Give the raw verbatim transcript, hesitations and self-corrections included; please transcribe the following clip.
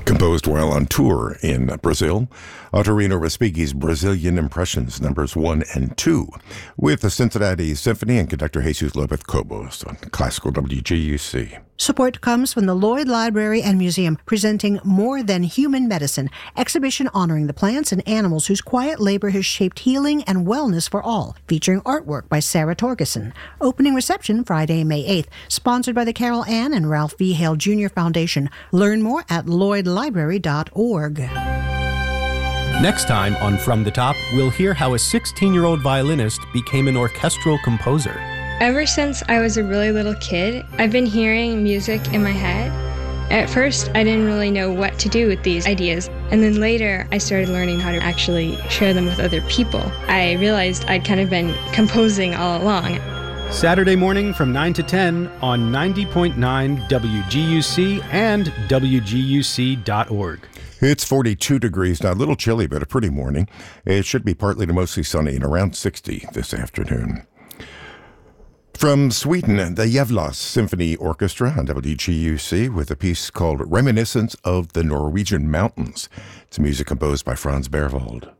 Composed while on tour in Brazil, Autorino Respighi's Brazilian Impressions numbers one and two, with the Cincinnati Symphony and conductor Jesus Lopez Cobos on Classical W G U C. Support comes from the Lloyd Library and Museum, presenting More Than Human Medicine, exhibition honoring the plants and animals whose quiet labor has shaped healing and wellness for all, featuring artwork by Sarah Torgeson. Opening reception Friday, May eighth, sponsored by the Carol Ann and Ralph V. Hale Junior Foundation. Learn more at lloyd library dot org. Next time on From the Top, we'll hear how a sixteen-year-old violinist became an orchestral composer. Ever since I was a really little kid, I've been hearing music in my head. At first, I didn't really know what to do with these ideas, and then later I started learning how to actually share them with other people. I realized I'd kind of been composing all along. Saturday morning from nine to ten on ninety point nine W G U C and W G U C dot org. It's forty-two degrees now, a little chilly, but a pretty morning. It should be partly to mostly sunny and around sixty this afternoon. From Sweden, the Gävle Symphony Orchestra on W G U C with a piece called Reminiscence of the Norwegian Mountains. It's music composed by Franz Berwald.